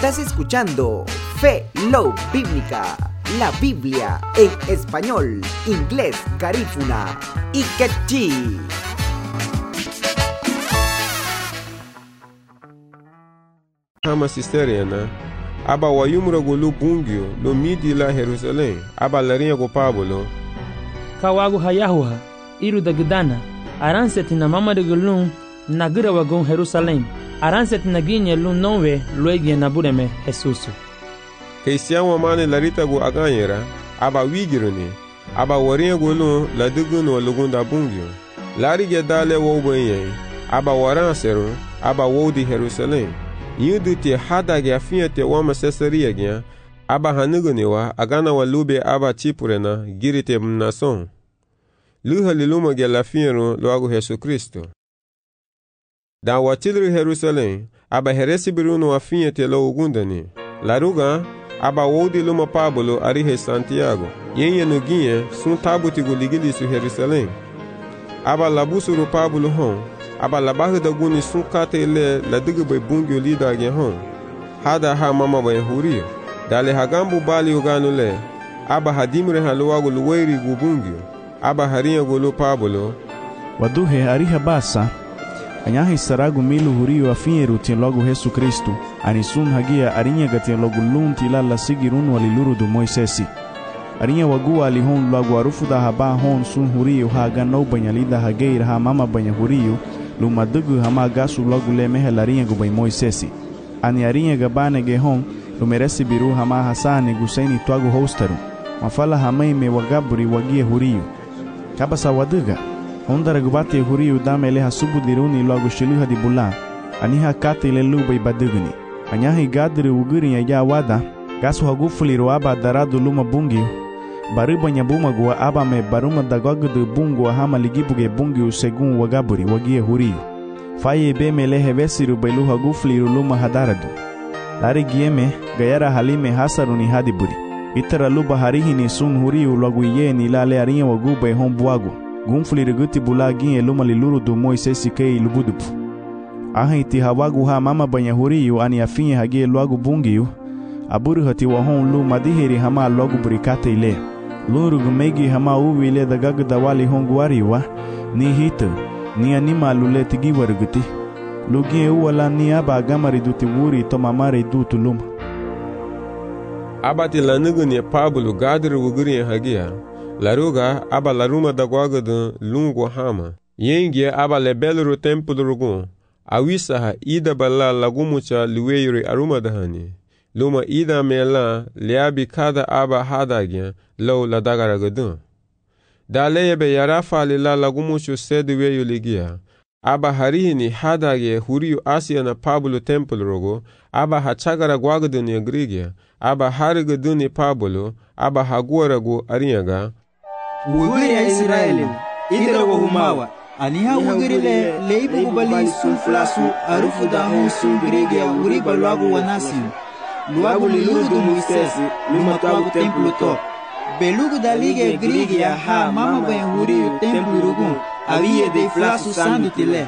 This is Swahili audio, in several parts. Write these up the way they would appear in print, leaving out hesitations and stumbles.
Estás escuchando Fe Love Bíblica, la Biblia en español, inglés, garífuna y quechí. Hama sisteriana, aba wayumro gulu bungyo, lo midi la Jerusalém, aba larinha go Pablo. Kawagu hayahuha, iru da gudana, aranset na mama de gulun, nagira wagon Jerusalém, aranset na ginye lun nonwe, luegie na bureme Jesus. Keisian wamane larita go aganyera, aba wigiruni, aba warinha gulun, la duguno lugunda bungyo. Lari ge dale wo benye, aba waranseru, aba wo di Jerusalém. Yudu te hadage afinha te wama Cesaria gya, aba hanugunewa agana wa lube aba chipurena girite mnason. Luha liluma gya lafinho loago Jesus Cristo. Da watilru Jerusalém, aba heresi biruno afinha te lo ugundani. Laruga, aba wodi luma Pablo arihe Santiago. Yenye nuginye sun tabuti guligilisu Jerusalém. Aba labusuru Pablo hon. Aba labahu da guni sun kate le la diga bay bungyo lida gen hon. Hada ha mama bay hurio. Dale hagambu bali uganu le. Aba hadimre haluwagu luweri gu bungyo. Aba harinha gulu Pablo. Waduhe ariha basa. Anyahi saragu milu hurio afinheru tien logo Jesus Cristo. Anisun hagia arinha gatien logo lunti la la sigirunu aliluru do Moisesi. Arinha wagu alihon logo arufu da haba hon sun hurio ha ganau banyalida hageir ha mama banya hurio. Luma dugu hama gasu logo le mehe larinha gu bay Moisesi. Ani arinha gabane ge hon lumeresi biru hama hasane gusaini tuagu hostaru. Mafala hamai me wagaburi wagie hurio. Kabasa waduga. Hondara gubate hurio dame leha subu diruni logo shiluha di bulan. Aniha kate le lubay baduguni. Anyahi gadri uguri ya wada. Gasu hagufuliru aba daradu luma bungiu. Baruba nyabuma gua aba me baruma dagogudu bungu hama ligibuge bungiu segun wagaburi wagie hurio. Faye be me lehe vesiru bailu hagufuliru luma hadaradu. Lari gieme gayara halime hasaruni hadiburi. Itara luba harihini sun hurio logo ye ni lale arinha waguba e hombuago. Gunfuliru guti bulaginhe luma liluru do Moisesi kei lubudupu. Ahiti hawagu ha mama banya hurio ani afinhe hagie logo bungiu. Aburu hati wahon lu madihiri hama logo burikate ile. Luru gumegi hama uwi ile da gagda wali honguariwa. Ni hita, ni anima lule tigi waruguti. Lugie uwala ni aba agamari duti wuri to mamare dutu luma. Abati lanuguni Pablo gadri wuguri hagia. Laruga aba laruma da gwagadu lungu hama. Yengie aba lebeluru tempulu rugun. Awisaha ida bala lagumucha luweyuri aruma dahani. Luma ida mela liabi kada aba hadagya low la dagaragadun. Daleyebe yarafa lila lagumuchu seduweyu ligia. Aba harihini hadagye huriyu Asia na Pablo tempulu rogo. Aba hachagara gwagadun ya grigia. Aba harigadun Pablo. Aba haguaragu arinyaga. Wugiri ya Israeli, idra wa humawa. Aniha wugiri le leibu kubali sun flasu arufu da hon sun grege ya wuri balwagu wa nasiu. Luagu liluru do Moisesi, luma tuagu templu to. Belugu da lige grege ya ha mama bayan wuri templu rugun, aviye de flasu sandu tile.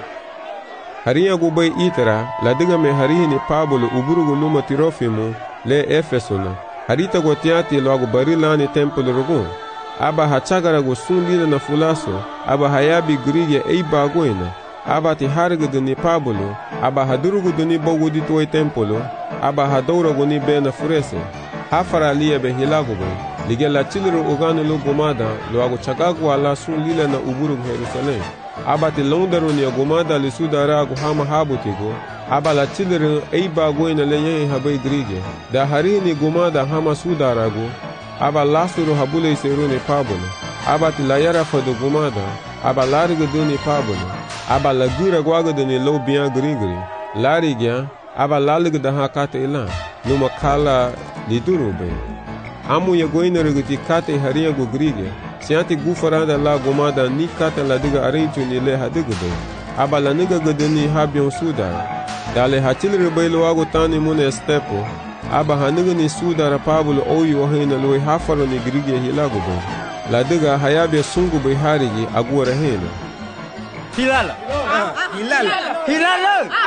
Harinha gubay itara, la diga me harihini Pablo uburugu luma Tirofimu, le Efesuna. Harita gotiati luagu barilani templu rugun. Aba hachagara go sun lila na fulaso, aba hayabi grige ei bagoina, aba ti hargadu ni Pablo, aba hadurugu ni bogudi toy tempolo, aba hadouragu ni bena furese. Hafara liya be hilagu be, lige la chiliru uganu lu gumada, lu agu chagagu ala sun lila na uburugu Jerusalem. Aba ti londaru ni gumada li sudaragu hama habutigo, aba la chiliru ei bagoina le yehi habay grige, da harini gumada hama sudaragu, aba lasuru habule seruni Pablo. Aba tilayara fadu gumada. Aba lariga duni Pablo. Aba lagura gwaga duni lo biyan grigri. Larigya. Aba laliga daha kate ilan. Numa kala lidurube. Amu ya goina rigiti kate haria go grige. Sianti gufaranda la gumada ni kate la diga arinchu ni le hadigube. Aba la niga gaduni habion sudara. Dale hachilri baylo wago tani mune stepo. Aba haniga ni sudara Pablo oyu wahina lui hafaro ni grige hilagube. La diga hayabe sungu bay harigi agura hena. Hilala! Hilala! Hilala!